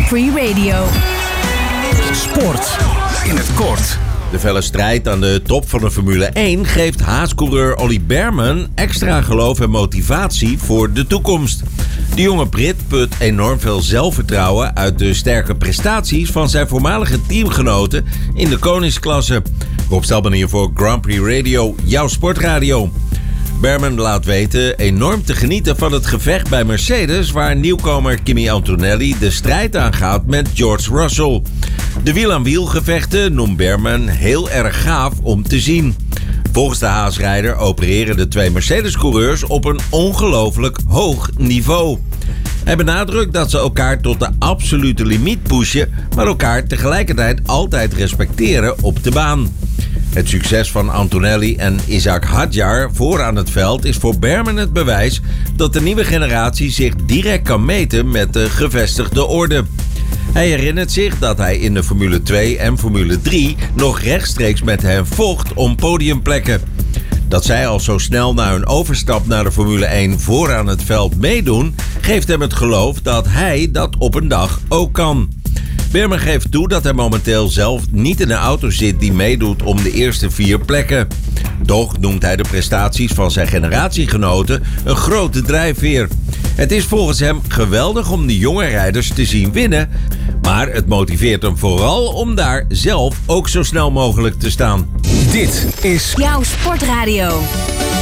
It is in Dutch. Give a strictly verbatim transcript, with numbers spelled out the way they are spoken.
Grand Prix Radio. Sport in het kort. De felle strijd aan de top van de Formule één geeft Haas-coureur Ollie Bearman extra geloof en motivatie voor de toekomst. De jonge Brit put enorm veel zelfvertrouwen uit de sterke prestaties van zijn voormalige teamgenoten in de koningsklasse. Rob Stelman hier voor Grand Prix Radio, jouw sportradio. Bearman laat weten enorm te genieten van het gevecht bij Mercedes, waar nieuwkomer Kimi Antonelli de strijd aangaat met George Russell. De wiel-aan-wiel gevechten noemt Bearman heel erg gaaf om te zien. Volgens de Haas-rijder opereren de twee Mercedes-coureurs op een ongelooflijk hoog niveau. Hij benadrukt dat ze elkaar tot de absolute limiet pushen, maar elkaar tegelijkertijd altijd respecteren op de baan. Het succes van Antonelli en Isaac Hadjar vooraan het veld is voor Bearman het bewijs dat de nieuwe generatie zich direct kan meten met de gevestigde orde. Hij herinnert zich dat hij in de Formule twee en Formule drie nog rechtstreeks met hen vocht om podiumplekken. Dat zij al zo snel na hun overstap naar de Formule één vooraan het veld meedoen, geeft hem het geloof dat hij dat op een dag ook kan. Bearman geeft toe dat hij momenteel zelf niet in een auto zit die meedoet om de eerste vier plekken. Toch noemt hij de prestaties van zijn generatiegenoten een grote drijfveer. Het is volgens hem geweldig om de jonge rijders te zien winnen, maar het motiveert hem vooral om daar zelf ook zo snel mogelijk te staan. Dit is jouw sportradio.